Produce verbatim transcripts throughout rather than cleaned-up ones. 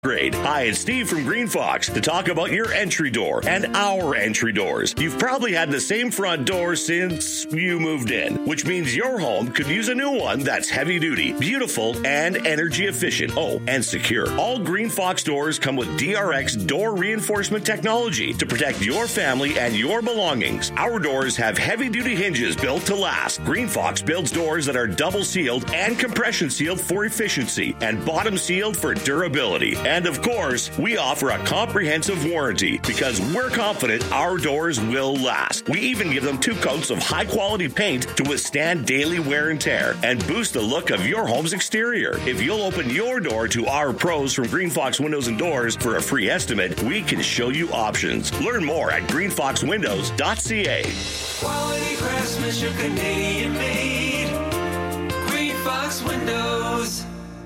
Great. Hi, it's Steve from Green Fox to talk about your entry door and our entry doors. You've probably had the same front door since you moved in, which means your home could use a new one that's heavy duty, beautiful, and energy efficient. Oh, and secure. All Green Fox doors come with D R X door reinforcement technology to protect your family and your belongings. Our doors have heavy duty hinges built to last. Green Fox builds doors that are double sealed and compression sealed for efficiency and bottom sealed for durability. And of course, we offer a comprehensive warranty because we're confident our doors will last. We even give them two coats of high-quality paint to withstand daily wear and tear and boost the look of your home's exterior. If you'll open your door to our pros from Green Fox Windows and Doors for a free estimate, we can show you options. Learn more at green fox windows dot c a. Quality craftsmanship, Canadian made. Green Fox Windows.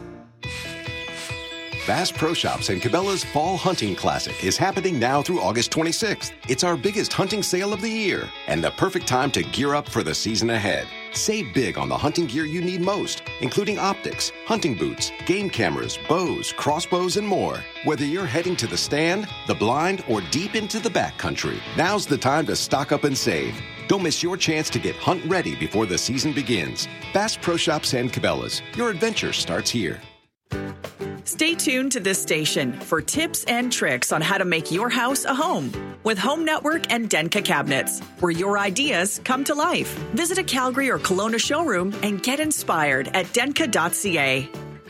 Bass Pro Shops and Cabela's Fall Hunting Classic is happening now through August twenty-sixth. It's our biggest hunting sale of the year and the perfect time to gear up for the season ahead. Save big on the hunting gear you need most, including optics, hunting boots, game cameras, bows, crossbows, and more. Whether you're heading to the stand, the blind, or deep into the backcountry, now's the time to stock up and save. Don't miss your chance to get hunt ready before the season begins. Bass Pro Shops and Cabela's. Your adventure starts here. Stay tuned to this station for tips and tricks on how to make your house a home with Home Network and Denka Cabinets, where your ideas come to life. Visit a Calgary or Kelowna showroom and get inspired at denka dot c a.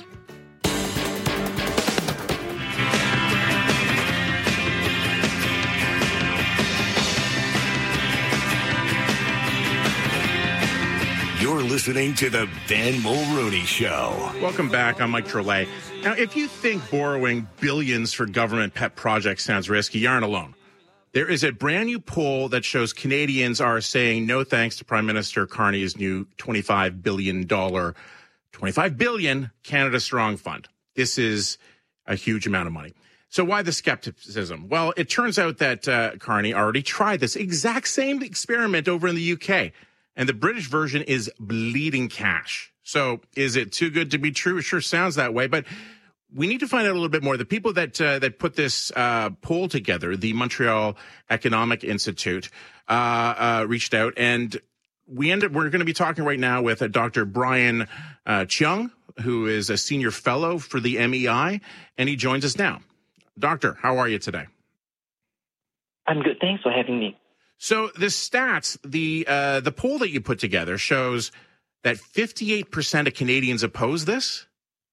You're listening to the Ben Mulroney Show. Welcome back. I'm Mike Drolet. Now, if you think borrowing billions for government pet projects sounds risky, you aren't alone. There is a brand new poll that shows Canadians are saying no thanks to Prime Minister Carney's new twenty-five billion dollars, twenty-five billion dollars Canada Strong Fund. This is a huge amount of money. So why the skepticism? Well, it turns out that uh, Carney already tried this exact same experiment over in the U K. And the British version is bleeding cash. So is it too good to be true? It sure sounds that way. But we need to find out a little bit more. The people that uh, that put this uh, poll together, the Montreal Economic Institute, uh, uh, reached out. And we ended, we're going to be talking right now with uh, Doctor Brian uh, Cheung, who is a senior fellow for the M E I. And he joins us now. Doctor, how are you today? I'm good. Thanks for having me. So the stats, the uh, the poll that you put together shows that fifty-eight percent of Canadians oppose this?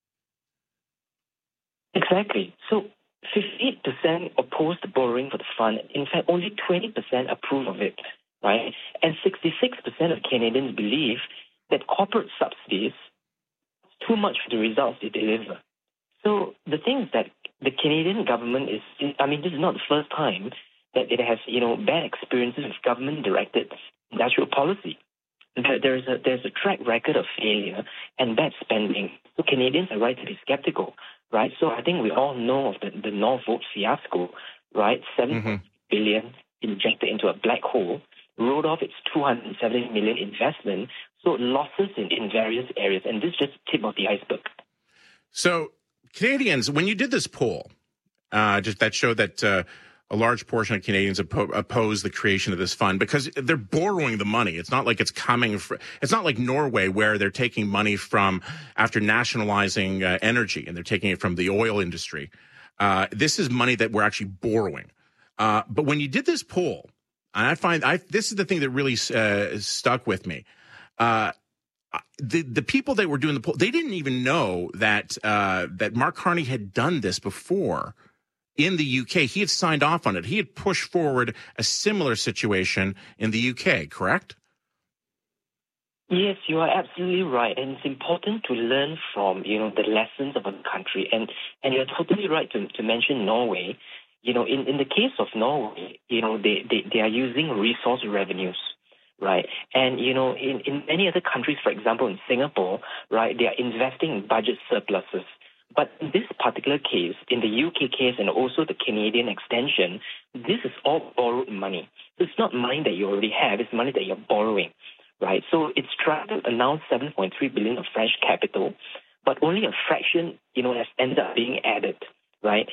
Exactly. So fifty-eight percent oppose the borrowing for the fund. In fact, only twenty percent approve of it, right? And sixty-six percent of Canadians believe that corporate subsidies are too much for the results they deliver. So the thing is that the Canadian government is, I mean, this is not the first time that it has, you know, bad experiences with government-directed industrial policy. There's a there's a track record of failure and bad spending. So Canadians are right to be skeptical, right? So I think we all know of the, the Northvolt fiasco, right? Seven mm-hmm. billion injected into a black hole, wrote off its two hundred seventy million investment. So losses in, in various areas, and this is just the tip of the iceberg. So Canadians, when you did this poll, uh, just that showed that. Uh, A large portion of Canadians oppo- oppose the creation of this fund because they're borrowing the money. It's not like it's coming. Fr- it's not like Norway where they're taking money from after nationalizing uh, energy and they're taking it from the oil industry. Uh, this is money that we're actually borrowing. Uh, but when you did this poll, and I find I this is the thing that really uh, stuck with me. Uh, the the people that were doing the poll, they didn't even know that uh, that Mark Carney had done this before. In the U K, he had signed off on it. He had pushed forward a similar situation in the U K, correct? Yes, you are absolutely right. And it's important to learn from, you know, the lessons of a country. And and you're totally right to, to mention Norway. You know, in, in the case of Norway, you know, they, they, they are using resource revenues, right? And, you know, in, in many other countries, for example, in Singapore, right, they are investing in budget surpluses. But in this particular case, in the U K case and also the Canadian extension, this is all borrowed money. So it's not money that you already have, it's money that you're borrowing, right? So it's trying to announce seven point three billion dollars of fresh capital, but only a fraction, you know, has ended up being added, right?